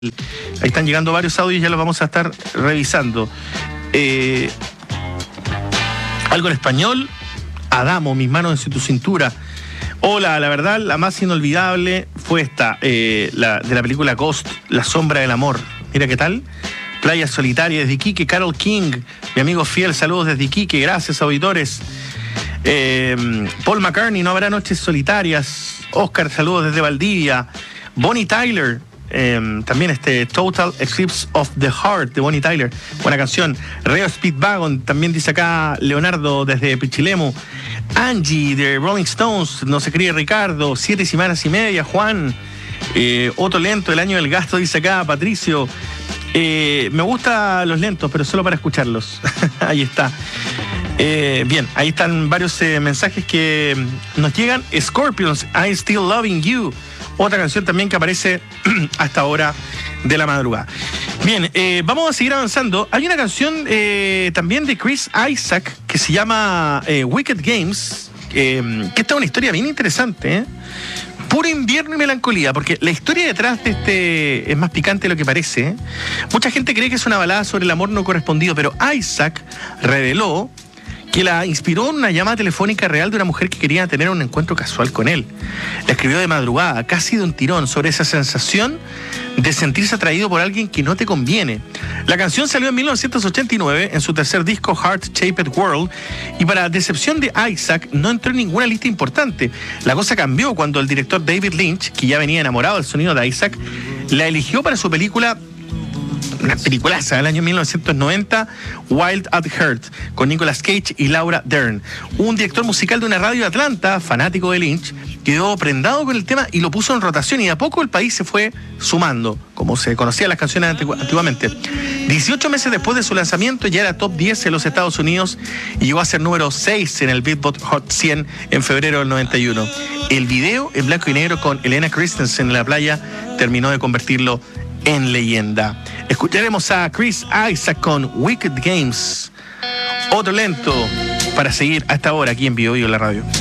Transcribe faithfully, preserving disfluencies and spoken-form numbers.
Ahí están llegando varios audios, ya los vamos a estar revisando. Eh, algo en español. Adamo, mis manos en tu cintura. Hola, la verdad, la más inolvidable fue esta, eh, la, de la película Ghost, La sombra del amor. Mira qué tal. Playa Solitaria desde Iquique, Carol King, mi amigo fiel, saludos desde Iquique, gracias auditores. Eh, Paul McCartney, no habrá noches solitarias. Oscar, saludos desde Valdivia. Bonnie Tyler, eh, también este Total Eclipse of the Heart de Bonnie Tyler, buena canción. Reo Speedwagon, también dice acá Leonardo desde Pichilemu. Angie de Rolling Stones, no se críe Ricardo. Siete semanas y media, Juan. eh, Otro lento, el año del gasto, dice acá Patricio. Eh, me gustan los lentos, pero solo para escucharlos. Ahí está. Eh, bien, ahí están varios eh, mensajes que nos llegan. Scorpions, I'm Still Loving You. Otra canción también que aparece a esta hora de la madrugada. Bien, eh, vamos a seguir avanzando. Hay una canción eh, también de Chris Isaak que se llama eh, Wicked Games, eh, que esta es una historia bien interesante, ¿eh? Puro invierno y melancolía, porque la historia detrás de este es más picante de lo que parece, ¿eh? Mucha gente cree que es una balada sobre el amor no correspondido, pero Isaac reveló que la inspiró en una llamada telefónica real de una mujer que quería tener un encuentro casual con él. La escribió de madrugada, casi de un tirón, sobre esa sensación de sentirse atraído por alguien que no te conviene. La canción salió en mil novecientos ochenta y nueve en su tercer disco Heart Shaped World, y para decepción de Isaac no entró en ninguna lista importante. La cosa cambió cuando el director David Lynch, que ya venía enamorado del sonido de Isaac, la eligió para su película, una peliculaza del año mil novecientos noventa, Wild at Heart, con Nicolas Cage y Laura Dern. Un director musical de una radio de Atlanta, fanático de Lynch, quedó prendado con el tema y lo puso en rotación, y de a poco el país se fue sumando, como se conocían las canciones antigu- antiguamente. dieciocho meses después de su lanzamiento ya era top diez en los Estados Unidos y llegó a ser número seis en el Billboard Hot cien en febrero del noventa y uno. El video en blanco y negro con Elena Christensen en la playa terminó de convertirlo en leyenda. Escucharemos a Chris Isaak con Wicked Games. Otro lento para seguir hasta ahora aquí en Vivo Vivo la radio.